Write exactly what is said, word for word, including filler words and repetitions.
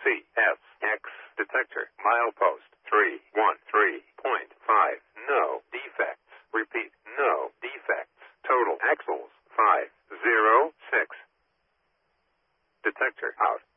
C S X detector. Milepost three one three point five. No defects. Repeat, no defects. Total axles five zero six. Detector out.